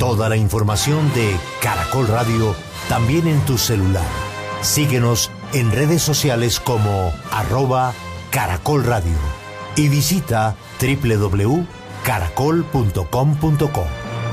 Toda la información de Caracol Radio también en tu celular. Síguenos en redes sociales como @Caracol Radio y visita www.caracol.com.co.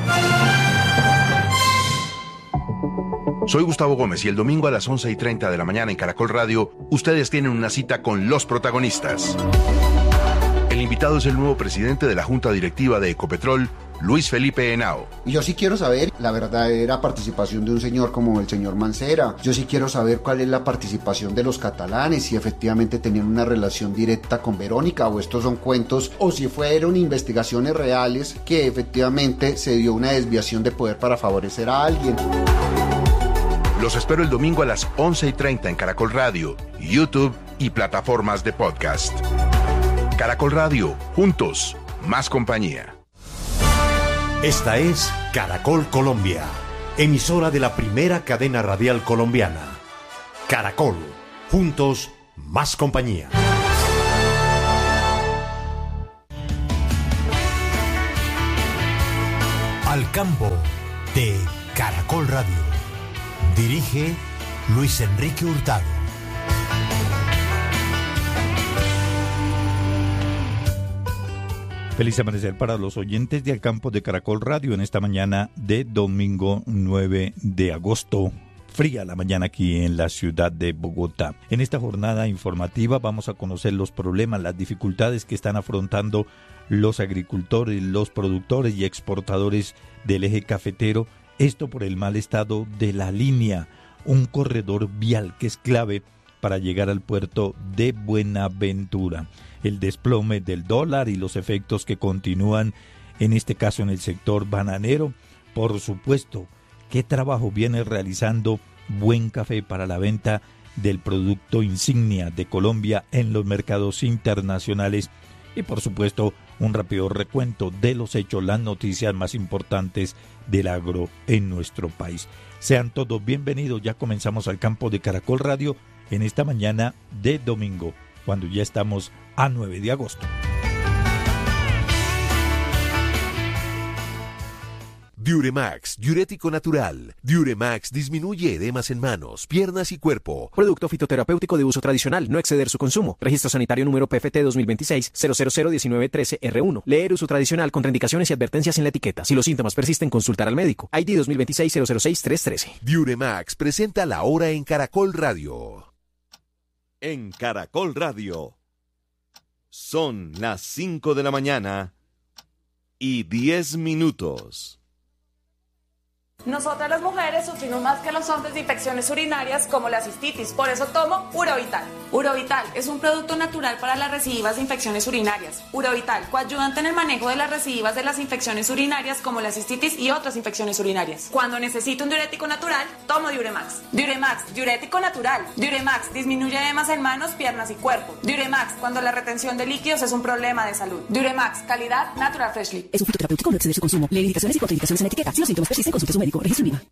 Soy Gustavo Gómez y el domingo a las 11:30 de la mañana en Caracol Radio, ustedes tienen una cita con los protagonistas. El invitado es el nuevo presidente de la Junta Directiva de Ecopetrol, Luis Felipe Henao. Yo sí quiero saber la verdadera participación de un señor como el señor Mancera. Yo sí quiero saber cuál es la participación de los catalanes, si efectivamente tenían una relación directa con Verónica o estos son cuentos, o si fueron investigaciones reales que efectivamente se dio una desviación de poder para favorecer a alguien. Los espero el domingo a las 11:30 en Caracol Radio, YouTube y plataformas de podcast. Caracol Radio, juntos, más compañía. Esta es Caracol Colombia, emisora de la primera cadena radial colombiana. Caracol, juntos, más compañía. Al campo de Caracol Radio. Dirige Luis Enrique Hurtado. Feliz amanecer para los oyentes de Al Campo de Caracol Radio en esta mañana de domingo 9 de agosto. Fría la mañana aquí en la ciudad de Bogotá. En esta jornada informativa vamos a conocer los problemas, las dificultades que están afrontando los agricultores, los productores y exportadores del eje cafetero. Esto por el mal estado de la línea, un corredor vial que es clave para llegar al puerto de Buenaventura. El desplome del dólar y los efectos que continúan, en este caso en el sector bananero. Por supuesto, ¿qué trabajo viene realizando Buen Café para la venta del producto insignia de Colombia en los mercados internacionales? Y por supuesto, un rápido recuento de los hechos, las noticias más importantes del agro en nuestro país. Sean todos bienvenidos, ya comenzamos Al Campo de Caracol Radio en esta mañana de domingo, cuando ya estamos a 9 de agosto. Diuremax, diurético natural. Diuremax disminuye edemas en manos, piernas y cuerpo. Producto fitoterapéutico de uso tradicional, no exceder su consumo. Registro sanitario número PFT 2026-0001913-R1. Leer uso tradicional, contraindicaciones y advertencias en la etiqueta. Si los síntomas persisten, consultar al médico. ID 2026-006-313. Diuremax presenta la hora en Caracol Radio. En Caracol Radio. Son las 5 de la mañana y 10 minutos. Nosotras las mujeres sufrimos más que los hombres de infecciones urinarias como la cistitis, por eso tomo Urovital. Urovital es un producto natural para las recidivas de infecciones urinarias. Urovital, coadyuvante en el manejo de las recidivas de las infecciones urinarias como la cistitis y otras infecciones urinarias. Cuando necesito un diurético natural, tomo Diuremax. Diuremax, diurético natural. Diuremax disminuye edemas en manos, piernas y cuerpo. Diuremax, cuando la retención de líquidos es un problema de salud. Diuremax, calidad Natural Freshly. Es un fitoterapéutico, no exceder su consumo. Lee indicaciones y contraindicaciones en la etiqueta. Si los síntomas persisten, consulte a su médico. Registro INVIMA.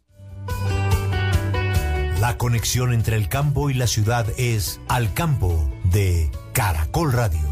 La conexión entre el campo y la ciudad es Al Campo de Caracol Radio.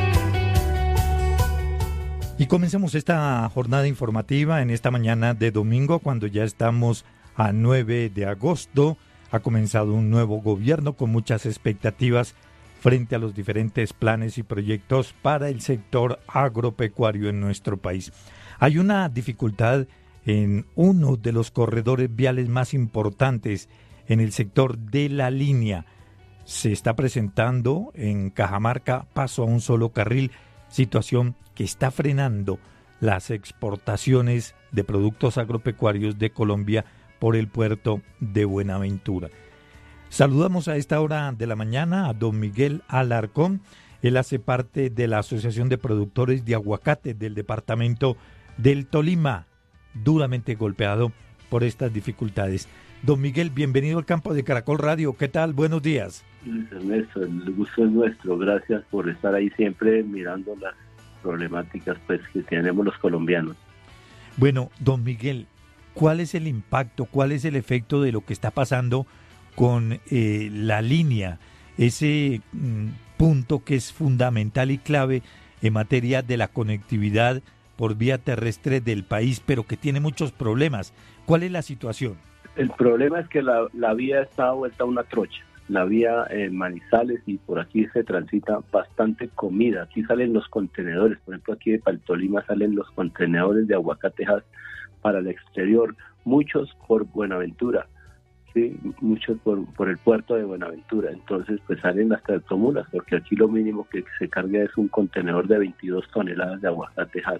Y comencemos esta jornada informativa en esta mañana de domingo, cuando ya estamos a 9 de agosto. Ha comenzado un nuevo gobierno con muchas expectativas frente a los diferentes planes y proyectos para el sector agropecuario en nuestro país. Hay una dificultad en uno de los corredores viales más importantes en el sector de la línea. Se está presentando en Cajamarca paso a un solo carril, situación que está frenando las exportaciones de productos agropecuarios de Colombia por el puerto de Buenaventura. Saludamos a esta hora de la mañana a don Miguel Alarcón. Él hace parte de la Asociación de Productores de Aguacate del departamento del Tolima, duramente golpeado por estas dificultades. Don Miguel, bienvenido al Campo de Caracol Radio. ¿Qué tal? Buenos días. Luis Ernesto, el gusto es nuestro. Gracias por estar ahí siempre mirando las problemáticas pues que tenemos los colombianos. Bueno, don Miguel, ¿cuál es el impacto, cuál es el efecto de lo que está pasando con la línea? Ese punto que es fundamental y clave en materia de la conectividad por vía terrestre del país, pero que tiene muchos problemas. ¿Cuál es la situación? El problema es que la vía está vuelta a una trocha. La vía en Manizales, y por aquí se transita bastante comida. Aquí salen los contenedores, por ejemplo aquí de Paltolima salen los contenedores de aguacatejas para el exterior, muchos por Buenaventura, ¿sí? Muchos por el puerto de Buenaventura. Entonces pues salen las tractomulas, porque aquí lo mínimo que se carga es un contenedor de 22 toneladas de aguacatejas.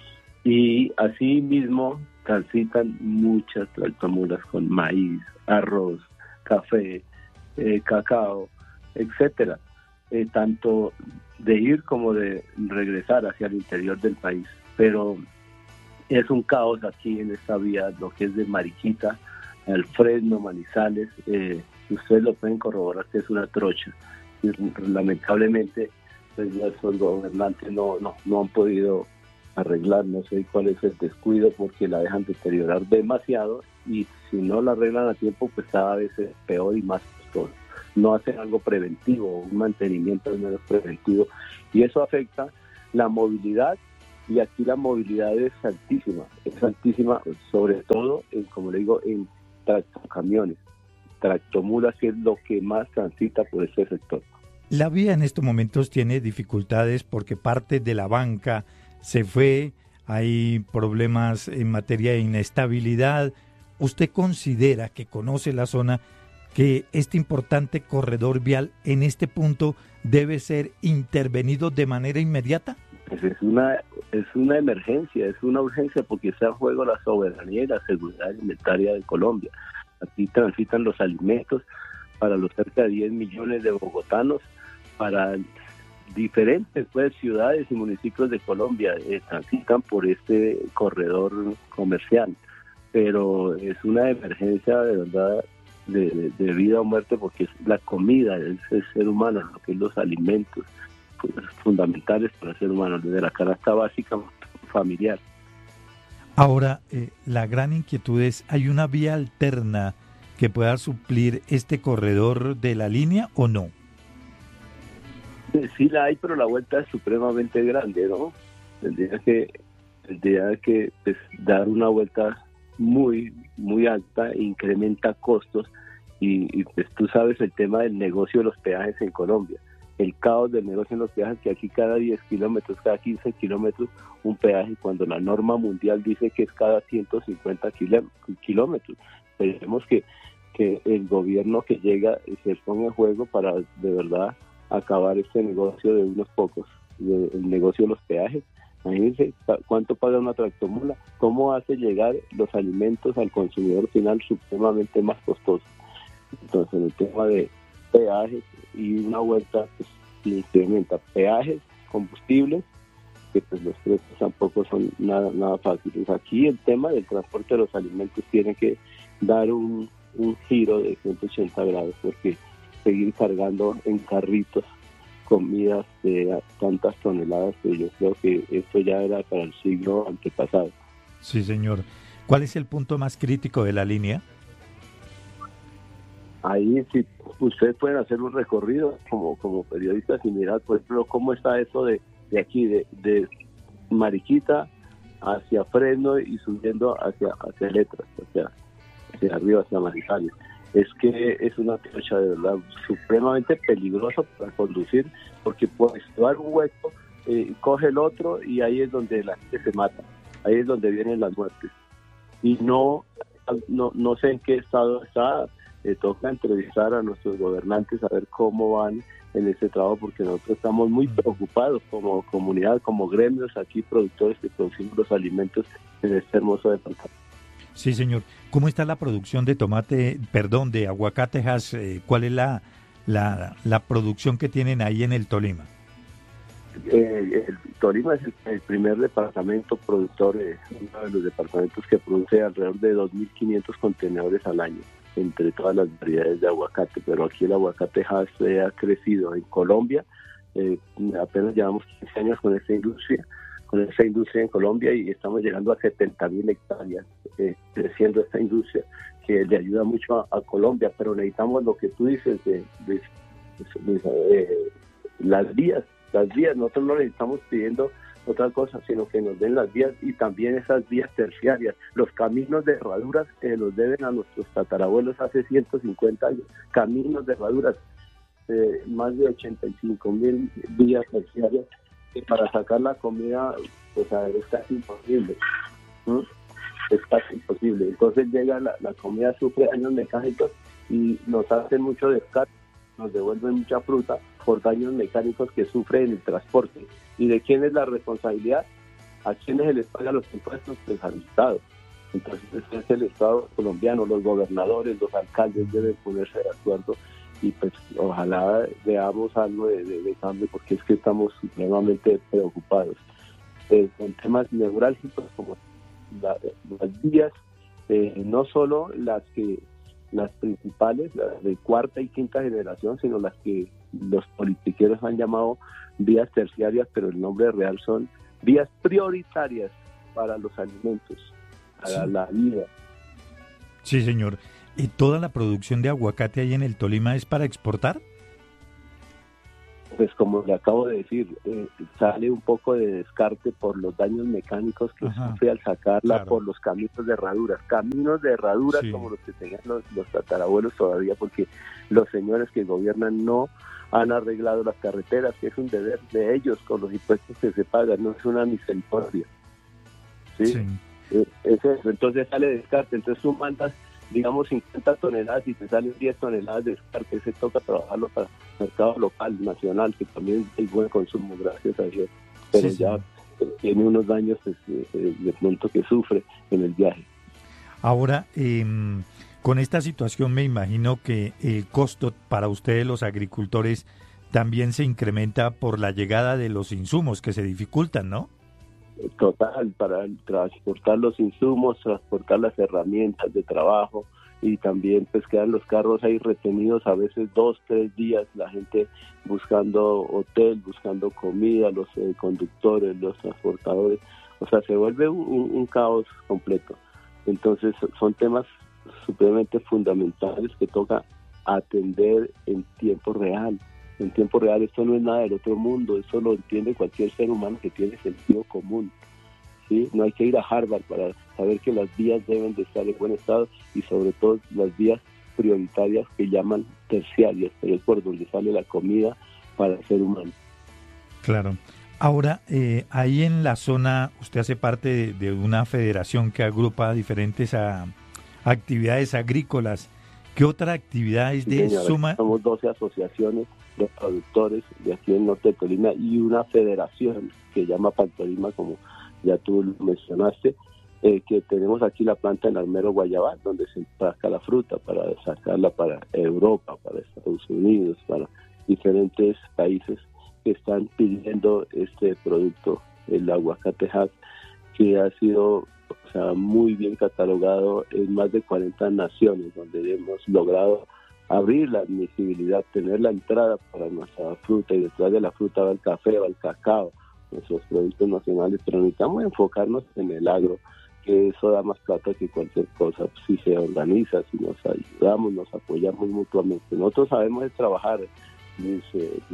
Y así mismo transitan muchas tractomulas con maíz, arroz, café, cacao, etcétera, tanto de ir como de regresar hacia el interior del país. Pero es un caos aquí en esta vía, lo que es de Mariquita al Fresno, Manizales. Ustedes lo pueden corroborar que es una trocha. Y, lamentablemente, pues nuestros gobernantes no han podido arreglar, no sé cuál es el descuido, porque la dejan deteriorar demasiado, y si no la arreglan a tiempo, pues cada vez es peor y más costoso. No hacen algo preventivo, un mantenimiento al menos preventivo, y eso afecta la movilidad, y aquí la movilidad es altísima, sobre todo, como le digo, en tractocamiones, tractomulas, que es lo que más transita por ese sector. La vía en estos momentos tiene dificultades porque parte de la banca se fue, hay problemas en materia de inestabilidad. ¿Usted considera, que conoce la zona, que este importante corredor vial en este punto debe ser intervenido de manera inmediata? Pues es una emergencia, es una urgencia, porque está en juego la soberanía y la seguridad alimentaria de Colombia. Aquí transitan los alimentos para los cerca de 10 millones de bogotanos, para diferentes ciudades y municipios de Colombia, transitan por este corredor comercial, pero es una emergencia de verdad de vida o muerte, porque es la comida, es el ser humano, lo que es los alimentos fundamentales para el ser humano, desde la canasta básica familiar. Ahora, la gran inquietud es, ¿hay una vía alterna que pueda suplir este corredor de la línea o no? Sí la hay, pero la vuelta es supremamente grande, ¿no? Tendría que pues, dar una vuelta muy, muy alta, incrementa costos, y pues tú sabes el tema del negocio de los peajes en Colombia, el caos del negocio en los peajes, que aquí cada 10 kilómetros, cada 15 kilómetros un peaje, cuando la norma mundial dice que es cada 150 kilómetros. Esperemos que el gobierno que llega se ponga en juego para de verdad acabar este negocio de unos pocos, el negocio de los peajes. Imagínense cuánto paga una tractomula, cómo hace llegar los alimentos al consumidor final supremamente más costoso. Entonces, el tema de peajes y una vuelta pues, incrementa peajes, combustibles, que pues los precios tampoco son nada fáciles. Aquí el tema del transporte de los alimentos tiene que dar un giro de 180 grados, porque seguir cargando en carritos comidas de tantas toneladas, pues yo creo que esto ya era para el siglo antepasado. Sí, señor. ¿Cuál es el punto más crítico de la línea? Ahí sí, ustedes pueden hacer un recorrido como periodistas y mirar, por ejemplo, cómo está eso de aquí, de Mariquita hacia Fresno y subiendo hacia Letras, hacia arriba, hacia Manizales. Es que es una trocha de verdad supremamente peligrosa para conducir, porque puedes dar un hueco, coge el otro, y ahí es donde la gente se mata, ahí es donde vienen las muertes. Y no sé en qué estado está. Toca entrevistar a nuestros gobernantes a ver cómo van en ese trabajo, porque nosotros estamos muy preocupados como comunidad, como gremios aquí, productores que producimos los alimentos en este hermoso departamento. Sí, señor. ¿Cómo está la producción de de aguacatejas? ¿Cuál es la producción que tienen ahí en el Tolima? El Tolima es el primer departamento productor, uno de los departamentos que produce alrededor de 2.500 contenedores al año, entre todas las variedades de aguacate, pero aquí el aguacatejas ha crecido en Colombia. Apenas llevamos 15 años con esta industria en Colombia, y estamos llegando a 70.000 hectáreas, creciendo esta industria, que le ayuda mucho a Colombia, pero necesitamos lo que tú dices las vías. Nosotros no le estamos pidiendo otra cosa, sino que nos den las vías y también esas vías terciarias. Los caminos de herraduras los deben a nuestros tatarabuelos hace 150 años. Caminos de herraduras, más de 85.000 vías terciarias, que para sacar la comida pues es casi imposible. Es casi imposible. Entonces llega la comida, sufre daños mecánicos y nos hacen mucho descarte, nos devuelven mucha fruta por daños mecánicos que sufre en el transporte. ¿Y de quién es la responsabilidad? ¿A quiénes se les paga los impuestos? Pues al Estado. Entonces es el Estado colombiano, los gobernadores, los alcaldes deben ponerse de acuerdo y pues ojalá veamos algo de cambio, porque es que estamos supremamente preocupados. Con temas neurálgicos como las vías, no solo las principales, las de cuarta y quinta generación, sino las que los politiqueros han llamado vías terciarias, pero el nombre real son vías prioritarias para los alimentos, para la vida. Sí, señor. ¿Y toda la producción de aguacate ahí en el Tolima es para exportar? Pues como le acabo de decir, sale un poco de descarte por los daños mecánicos que sufre al sacarla, por los caminos de herraduras sí, como los que tenían los tatarabuelos todavía, porque los señores que gobiernan no han arreglado las carreteras, que es un deber de ellos con los impuestos que se pagan, no es una misericordia. ¿Sí? Es eso. Entonces sale de descarte, entonces tú mandas, digamos, 50 toneladas y te salen 10 toneladas de descarte, se toca trabajarlo para el mercado local, nacional, que también hay buen consumo, gracias a Dios, pero sí, ya tiene unos daños de pronto que sufre en el viaje. Ahora, con esta situación me imagino que el costo para ustedes los agricultores también se incrementa por la llegada de los insumos que se dificultan, ¿no? Total, para transportar los insumos, transportar las herramientas de trabajo, y también pues quedan los carros ahí retenidos a veces 2-3 días, la gente buscando hotel, buscando comida, los conductores, los transportadores, o sea, se vuelve un caos completo. Entonces son temas supremamente fundamentales que toca atender en tiempo real. En tiempo real, esto no es nada del otro mundo, eso lo entiende cualquier ser humano que tiene sentido común, ¿sí? No hay que ir a Harvard para saber que las vías deben de estar en buen estado, y sobre todo las vías prioritarias que llaman terciarias, pero es por donde sale la comida para el ser humano. Claro. Ahora, ahí en la zona, usted hace parte de una federación que agrupa diferentes actividades agrícolas. ¿Qué otra actividad es de suma? Somos 12 asociaciones de productores de aquí en Norte de Tolima y una federación que llama Pantolima, como ya tú lo mencionaste, que tenemos aquí la planta en Armero, Guayabal, donde se empaca la fruta para sacarla para Europa, para Estados Unidos, para diferentes países que están pidiendo este producto, el aguacate Hass, que ha sido muy bien catalogado en más de 40 naciones, donde hemos logrado abrir la admisibilidad, tener la entrada para nuestra fruta, y detrás de la fruta va el café, va el cacao, nuestros productos nacionales, pero necesitamos enfocarnos en el agro, que eso da más plata que cualquier cosa, si se organiza, si nos ayudamos, nos apoyamos mutuamente. Nosotros sabemos trabajar, Luis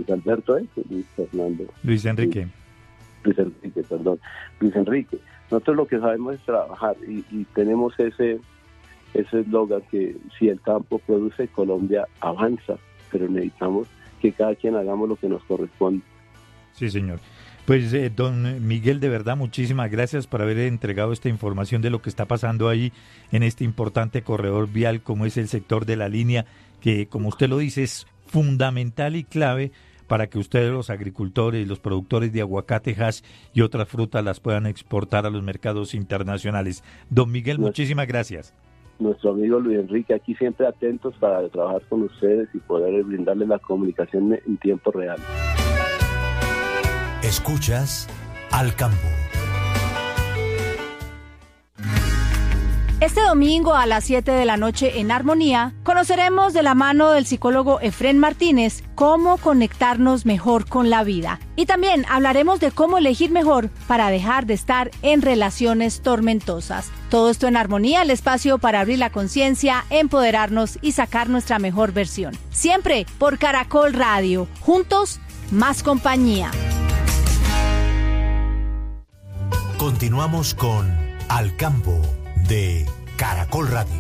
Enrique. Nosotros lo que sabemos es trabajar y tenemos ese eslogan que si el campo produce, Colombia avanza, pero necesitamos que cada quien hagamos lo que nos corresponde. Sí, señor. Pues, don Miguel, de verdad, muchísimas gracias por haber entregado esta información de lo que está pasando ahí en este importante corredor vial como es el sector de la línea, que, como usted lo dice, es fundamental y clave para que ustedes, los agricultores, los productores de aguacate, Hass y otras frutas, las puedan exportar a los mercados internacionales. Don Miguel, muchísimas gracias. Nuestro amigo Luis Enrique, aquí siempre atentos para trabajar con ustedes y poder brindarles la comunicación en tiempo real. Escuchas Al Campo. Este domingo a las 7 de la noche en Armonía conoceremos de la mano del psicólogo Efrén Martínez cómo conectarnos mejor con la vida. Y también hablaremos de cómo elegir mejor para dejar de estar en relaciones tormentosas. Todo esto en Armonía, el espacio para abrir la conciencia, empoderarnos y sacar nuestra mejor versión. Siempre por Caracol Radio. Juntos, más compañía. Continuamos con Al Campo de Caracol Radio.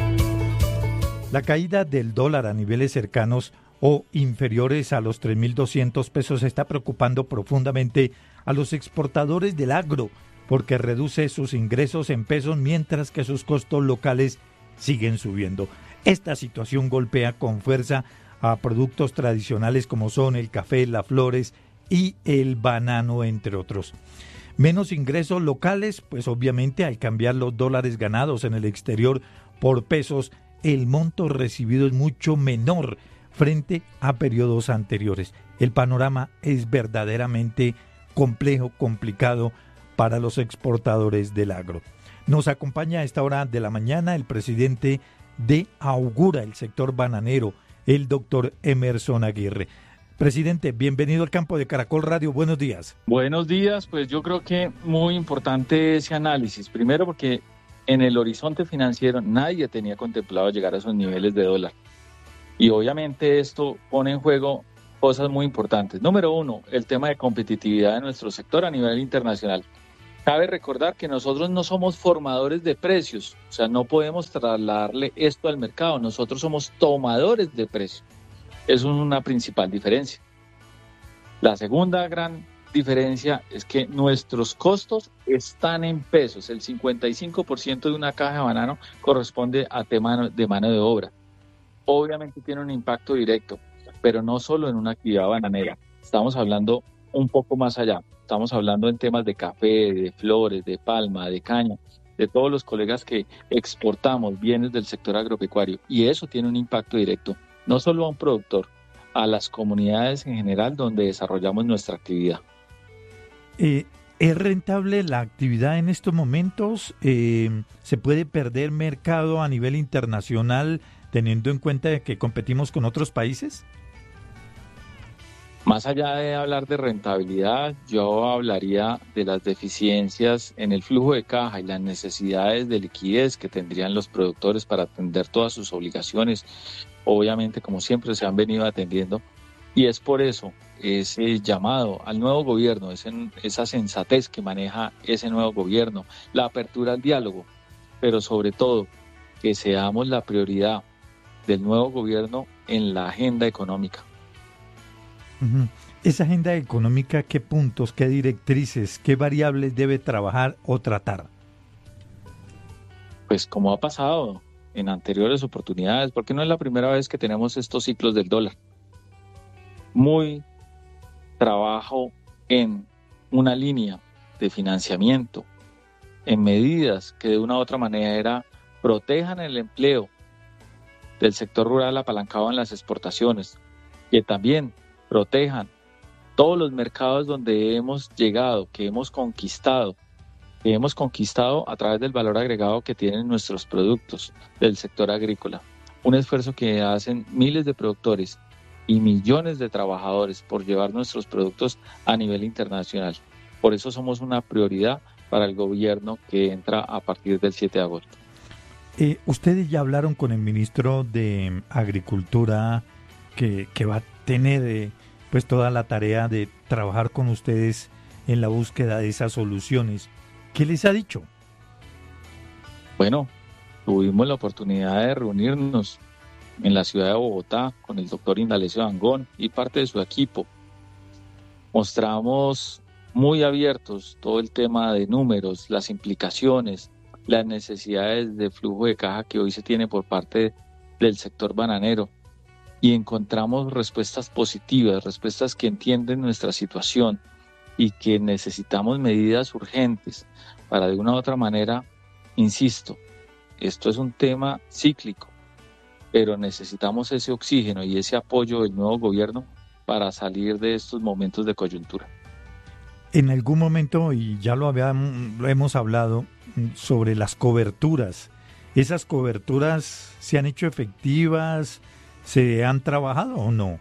La caída del dólar a niveles cercanos o inferiores a los 3.200 pesos está preocupando profundamente a los exportadores del agro porque reduce sus ingresos en pesos mientras que sus costos locales siguen subiendo. Esta situación golpea con fuerza a productos tradicionales como son el café, las flores y el banano, entre otros. Menos ingresos locales, pues obviamente al cambiar los dólares ganados en el exterior por pesos, el monto recibido es mucho menor frente a periodos anteriores. El panorama es verdaderamente complejo, complicado para los exportadores del agro. Nos acompaña a esta hora de la mañana el presidente de Augura, el sector bananero, el doctor Emerson Aguirre. Presidente, bienvenido al campo de Caracol Radio, buenos días. Buenos días, pues yo creo que muy importante ese análisis. Primero porque en el horizonte financiero nadie tenía contemplado llegar a esos niveles de dólar. Y obviamente esto pone en juego cosas muy importantes. Número uno, el tema de competitividad de nuestro sector a nivel internacional. Cabe recordar que nosotros no somos formadores de precios, o sea, no podemos trasladarle esto al mercado, nosotros somos tomadores de precios. Eso es una principal diferencia. La segunda gran diferencia es que nuestros costos están en pesos. El 55% de una caja de banano corresponde a mano de obra. Obviamente tiene un impacto directo, pero no solo en una actividad bananera. Estamos hablando un poco más allá. Estamos hablando en temas de café, de flores, de palma, de caña, de todos los colegas que exportamos bienes del sector agropecuario. Y eso tiene un impacto directo, no solo a un productor, a las comunidades en general donde desarrollamos nuestra actividad. ¿Es rentable la actividad en estos momentos? ¿Se puede perder mercado a nivel internacional teniendo en cuenta que competimos con otros países? Más allá de hablar de rentabilidad, yo hablaría de las deficiencias en el flujo de caja y las necesidades de liquidez que tendrían los productores para atender todas sus obligaciones. Obviamente, como siempre, se han venido atendiendo. Y es por eso ese llamado al nuevo gobierno, esa sensatez que maneja ese nuevo gobierno, la apertura al diálogo, pero sobre todo que seamos la prioridad del nuevo gobierno en la agenda económica. Esa agenda económica, ¿qué puntos, qué directrices, qué variables debe trabajar o tratar? Pues como ha pasado en anteriores oportunidades, porque no es la primera vez que tenemos estos ciclos del dólar. Muy trabajo en una línea de financiamiento, en medidas que de una u otra manera protejan el empleo del sector rural apalancado en las exportaciones, que también protejan todos los mercados donde hemos llegado, que hemos conquistado a través del valor agregado que tienen nuestros productos del sector agrícola. Un esfuerzo que hacen miles de productores y millones de trabajadores por llevar nuestros productos a nivel internacional. Por eso somos una prioridad para el gobierno que entra a partir del 7 de agosto. Ustedes ya hablaron con el ministro de Agricultura que va a tener pues toda la tarea de trabajar con ustedes en la búsqueda de esas soluciones. ¿Qué les ha dicho? Bueno, tuvimos la oportunidad de reunirnos en la ciudad de Bogotá con el doctor Indalecio Dangond y parte de su equipo. Mostramos muy abiertos todo el tema de números, las implicaciones, las necesidades de flujo de caja que hoy se tiene por parte del sector bananero. Y encontramos respuestas positivas, respuestas que entienden nuestra situación y que necesitamos medidas urgentes para de una u otra manera, insisto, esto es un tema cíclico, pero necesitamos ese oxígeno y ese apoyo del nuevo gobierno para salir de estos momentos de coyuntura. En algún momento, y ya lo hemos hablado, sobre las coberturas. ¿Esas coberturas se han hecho efectivas? ¿Se han trabajado o no?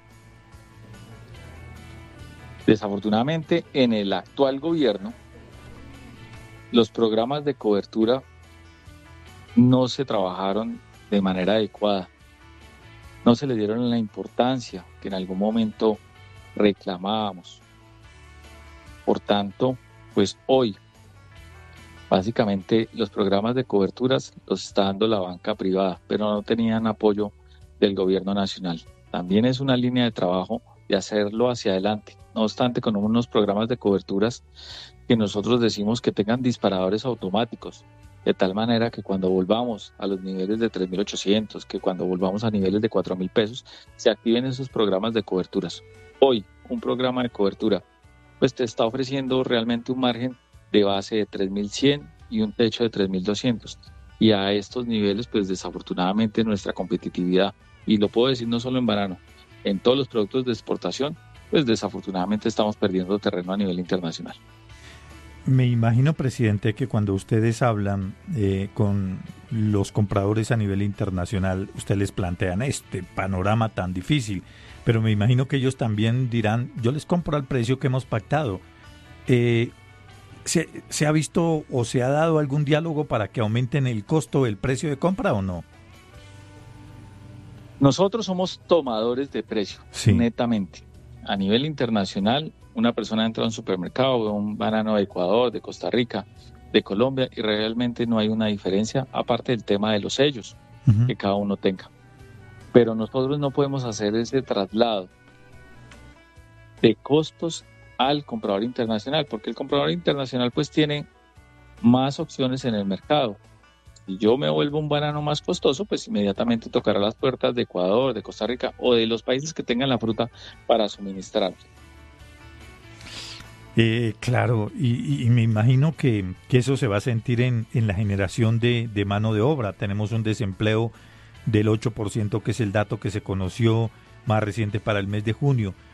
Desafortunadamente, en el actual gobierno, los programas de cobertura no se trabajaron de manera adecuada. No se le dieron la importancia que en algún momento reclamábamos. Por tanto, pues hoy Básicamente los programas de coberturas los está dando la banca privada, pero no tenían apoyo del gobierno nacional. También es una línea de trabajo de hacerlo hacia adelante. No obstante, con unos programas de coberturas que nosotros decimos que tengan disparadores automáticos, de tal manera que cuando volvamos a los niveles de 3.800, que cuando volvamos a niveles de 4.000 pesos, se activen esos programas de coberturas. Hoy, un programa de cobertura, pues te está ofreciendo realmente un margen de base de 3.100 y un techo de 3.200. Y a estos niveles, pues desafortunadamente nuestra competitividad, y lo puedo decir no solo en banano, en todos los productos de exportación, pues desafortunadamente estamos perdiendo terreno a nivel internacional. Me imagino, presidente, que cuando ustedes hablan con los compradores a nivel internacional, ustedes les plantean este panorama tan difícil, pero me imagino que ellos también dirán, yo les compro al precio que hemos pactado. ¿Se ha visto o se ha dado algún diálogo para que aumenten el costo, el precio de compra o no? Nosotros somos tomadores de precio, sí, netamente. A nivel internacional, una persona entra a un supermercado, ve un banano de Ecuador, de Costa Rica, de Colombia, y realmente no hay una diferencia, aparte del tema de los sellos que cada uno tenga. Pero nosotros no podemos hacer ese traslado de costos al comprador internacional, porque el comprador internacional pues tiene más opciones en el mercado. Si yo me vuelvo un banano más costoso, pues inmediatamente tocará las puertas de Ecuador, de Costa Rica o de los países que tengan la fruta para suministrar. Claro, y me imagino que eso se va a sentir en la generación de mano de obra. Tenemos un desempleo del 8%, que es el dato que se conoció más reciente para el mes de junio.